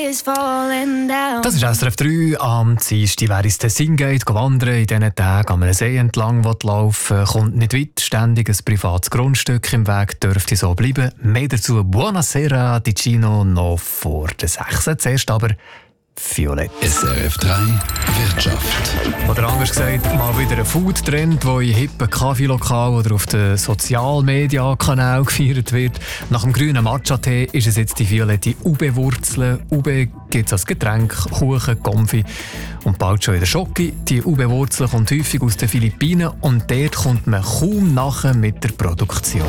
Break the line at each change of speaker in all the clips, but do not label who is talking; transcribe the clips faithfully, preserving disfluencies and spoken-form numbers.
Das ist S R F drei. Am Dienstag, wer ins Tessin geht, geht wandern, in diesen Tagen an einem See entlang laufen, kommt nicht weit, ständig ein privates Grundstück im Weg, dürfte so bleiben. Mehr dazu Buonasera Ticino noch vor der sechs. Zuerst aber Violett.
S R F drei Wirtschaft.
Oder anders gesagt, mal wieder ein Food-Trend, der in hippen Kaffeelokalen oder auf den Sozialmedia-Kanälen gefeiert wird. Nach dem grünen Matcha-Tee ist es jetzt die violette Ube-Wurzel. Ube gibt es als Getränk, Kuchen, Konfi und bald schon in der Schoki. Die Ube-Wurzel kommt häufig aus den Philippinen und dort kommt man kaum nachher mit der Produktion.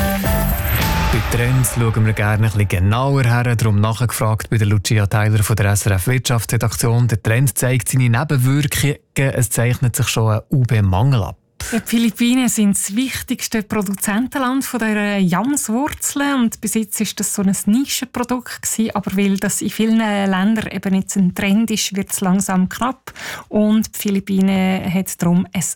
Bei Trends schauen wir gerne ein bisschen genauer her, darum nachgefragt bei der Lucia Tyler von der S R F Wirtschaftsredaktion. Der Trend zeigt seine Nebenwirkungen, es zeichnet sich schon ein U B-Mangel ab.
Die Philippinen sind das wichtigste Produzentenland von der Jamswurzeln und bis jetzt war das so ein Nischenprodukt gewesen, aber weil das in vielen Ländern eben jetzt ein Trend ist, wird es langsam knapp und die Philippinen hat darum ein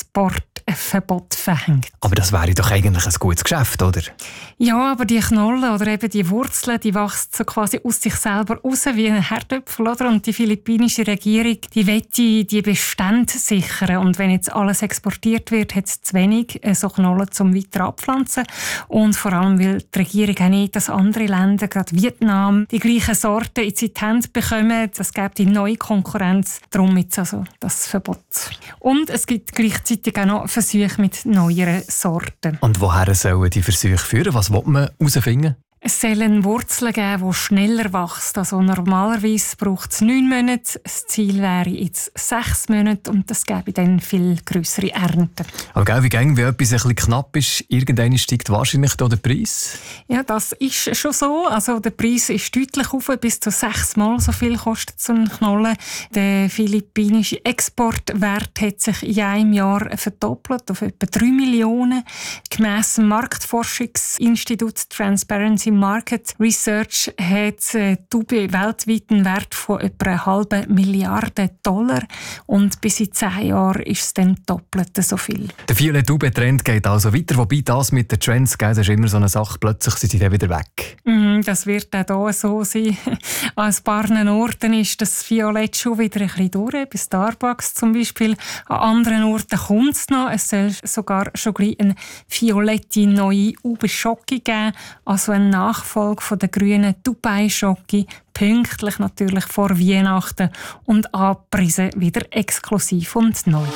Exportverbot verhängt.
Aber das wäre doch eigentlich ein gutes Geschäft, oder?
Ja, aber die Knollen oder eben die Wurzeln, die wachsen so quasi aus sich selber raus wie ein Herdöpfel, oder? Und die philippinische Regierung, die will die, die Bestände sichern und wenn jetzt alles exportiert wird, hat es zu wenig so Knollen zum weiter abpflanzen. Und vor allem, weil die Regierung auch nicht, dass andere Länder, gerade Vietnam, die gleichen Sorten in die Hände bekommen. Das gibt die neue Konkurrenz. Darum jetzt also das Verbot. Und es gibt gleichzeitig auch noch Versuche mit neueren Sorten.
Und woher sollen die Versuche führen? Was will man herausfinden?
Es sollen Wurzeln geben, die schneller wachsen. Also normalerweise braucht es neun Monate. Das Ziel wäre jetzt sechs Monate und das gäbe dann viel grössere Ernten.
Aber gell, wie gäng, wenn etwas ein bisschen knapp ist, irgendwann steigt wahrscheinlich da der Preis?
Ja, das ist schon so. Also der Preis ist deutlich hoch, bis zu sechsmal so viel kostet so ein Knollen. Der philippinische Exportwert hat sich in einem Jahr verdoppelt auf etwa drei Millionen. Gemäss dem Marktforschungsinstitut Transparency Market Research hat die U B weltweit einen Wert von etwa einer halben Milliarde Dollar und bis in zehn Jahren ist es dann doppelt so viel.
Der violette U B-Trend geht also weiter, wobei das mit den Trends, das ist immer so eine Sache, plötzlich sind sie dann wieder weg.
Mm, das wird auch hier so sein. An ein paar Orten ist das Violett schon wieder ein bisschen durch, bei Starbucks zum Beispiel. An anderen Orten kommt es noch. Es soll sogar schon gleich eine violette neue U B-Schoki geben, also eine Nachfolge von der grünen Dubai-Schoki, pünktlich natürlich vor Weihnachten und angepriesen wieder exklusiv und neu.